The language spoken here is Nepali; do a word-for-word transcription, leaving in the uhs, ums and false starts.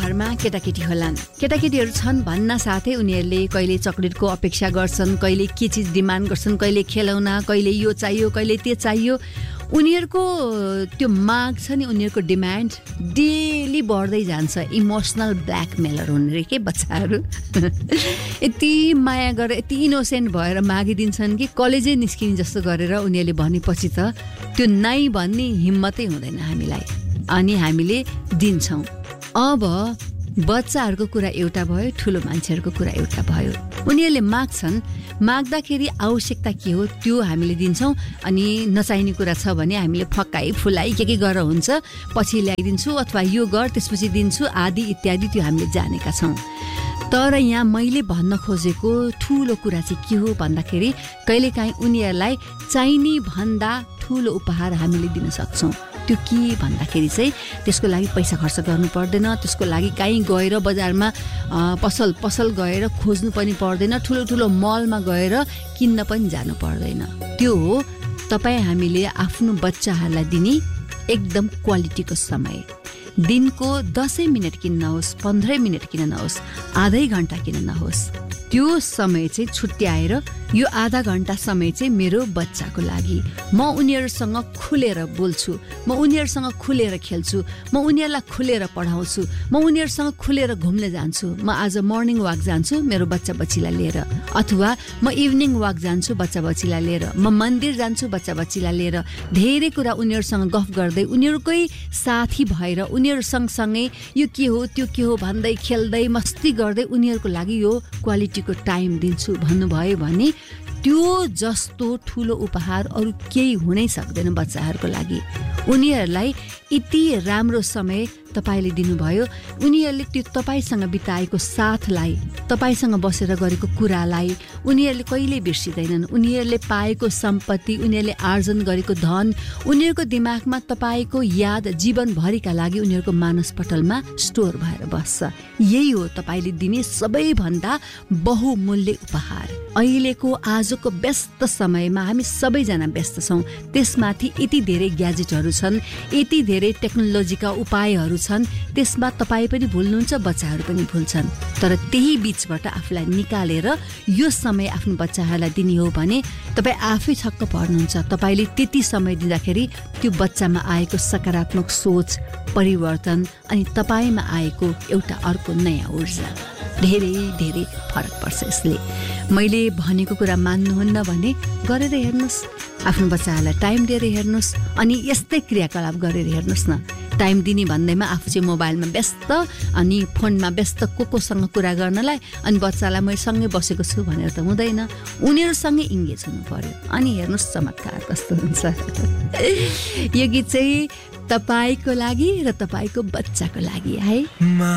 घरमा केटाकेटी होलान्, केटाकेटीहरू छन् भन्न साथै उनीहरूले कहिले चक्लेटको अपेक्षा गर्छन्, कहिले के चिज डिमान्ड गर्छन्, कहिले खेलौना, कहिले यो चाहियो, कहिले त्यो चाहियो। उनीहरूको त्यो माग छ नि, उनीहरूको डिमान्ड डेली बढ्दै जान्छ। इमोसनल ब्ल्याकमेलर हुन् रे के बच्चाहरू। यति माया गरेर यति इनोसेन्ट भएर मागिदिन्छन् कि कलेजै निस्किने जस्तो गरेर उनीहरूले भनेपछि त त्यो नाइ भन्ने हिम्मतै हुँदैन हामीलाई, अनि हामीले दिन्छौँ। अब बच्चाहरूको कुरा एउटा भयो, ठुलो मान्छेहरूको कुरा एउटा भयो। उनीहरूले माग्छन्, माग्दाखेरि आवश्यकता के हो त्यो हामीले दिन्छौँ। अनि नचाहिने कुरा छ भने हामीले फकाइ फुलाई के के गरेर हुन्छ, पछि ल्याइदिन्छु अथवा यो गर त्यसपछि दिन्छु आदि इत्यादि, त्यो हामीले जानेका छौँ। तर यहाँ मैले भन्न खोजेको ठुलो कुरा चाहिँ के हो भन्दाखेरि कहिलेकाहीँ उनीहरूलाई चाहिने भन्दा ठुलो उपहार हामीले दिन सक्छौँ। त्यो के भन्दाखेरि चाहिँ त्यसको लागि पैसा खर्च गर्नु पर्दैन, त्यसको लागि कहीँ गएर बजारमा पसल पसल गएर खोज्नु पनि पर्दैन, ठुलो ठुलो मलमा गएर किन्न पनि जानु पर्दैन। त्यो हो तपाईँ हामीले आफ्नो बच्चाहरूलाई दिने एकदम क्वालिटीको समय। दिनको दसै मिनट किन नहोस्, पन्ध्रै मिनट किन नहोस्, आधै घन्टा किन नहोस्, त्यो समय चाहिँ छुट्याएर यो आधा घन्टा समय चाहिँ मेरो बच्चाको लागि म उनीहरूसँग खुलेर बोल्छु, म उनीहरूसँग खुलेर खेल्छु, म उनीहरूलाई खुलेर पढाउँछु, म उनीहरूसँग खुलेर घुम्न जान्छु। म आज मर्निङ वाक जान्छु मेरो बच्चा बच्चीलाई लिएर, अथवा म इभिनिङ वाक जान्छु बच्चा बच्चीलाई लिएर, म मन्दिर जान्छु बच्चा बच्चीलाई लिएर। धेरै कुरा उनीहरूसँग गफ गर्दै, उनीहरूकै साथी भएर, उनीहरू सँगसँगै यो के हो त्यो के हो भन्दै खेल्दै मस्ती गर्दै उनीहरूको लागि यो क्वालिटीको टाइम दिन्छु भन्नुभयो भने त्यो जस्तो ठुलो उपहार अरू केही हुनै सक्दैन बच्चाहरूको लागि। उनीहरूलाई यति राम्रो समय तपाईँले दिनुभयो, उनीहरूले त्यो तपाईँसँग बिताएको साथलाई, तपाईँसँग बसेर गरेको कुरालाई उनीहरूले कहिले बिर्सिँदैनन्। उनीहरूले पाएको सम्पत्ति, उनीहरूले आर्जन गरेको धन उनीहरूको दिमागमा तपाईँको याद जीवनभरिका लागि उनीहरूको मानसपटलमा स्टोर भएर बस्छ। यही हो तपाईँले दिने सबैभन्दा बहुमूल्य उपहार। अहिलेको आजको व्यस्त समयमा हामी सबैजना व्यस्त छौँ, त्यसमाथि यति धेरै ग्याजेटहरू छन्, यति धेरै टेक्नोलोजीका उपायहरू छन्, त्यसमा तपाईँ पनि भुल्नुहुन्छ, बच्चाहरू पनि भुल्छन्। तर त्यही बीचबाट आफूलाई निकालेर यो समय आफ्नो बच्चाहरूलाई दिने हो भने तपाईँ आफै छक्क पर्नुहुन्छ। तपाईँले त्यति समय दिँदाखेरि त्यो बच्चामा आएको सकारात्मक सोच, परिवर्तन अनि तपाईँमा आएको एउटा अर्को नयाँ ऊर्जा, धेरै धेरै फरक पर्छ यसले। मैले भनेको कुरा मान्नुहुन्न भने गरेर हेर्नुहोस्, आफ्नो बच्चाहरूलाई टाइम दिएर हेर्नुहोस्, अनि यस्तै क्रियाकलाप गरेर हेर्नुहोस् न। टाइम दिने भन्दैमा आफू चाहिँ मोबाइलमा व्यस्त, अनि फोनमा व्यस्त को कोसँग कुरा गर्नलाई, अनि बच्चालाई मैले सँगै बसेको छु भनेर त हुँदैन, उनीहरूसँगै इङ्गेज हुनु पर्यो। अनि हेर्नुहोस् चमत्कार कस्तो हुन्छ। यो गीत चाहिँ तपाईँको लागि र तपाईँको बच्चाको लागि है।